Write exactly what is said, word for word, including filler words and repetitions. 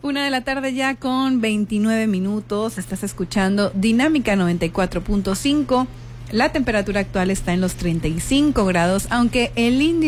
Una de la tarde ya con veintinueve minutos. Estás escuchando Dinámica noventa y cuatro punto cinco. La temperatura actual está en los treinta y cinco grados, aunque el índice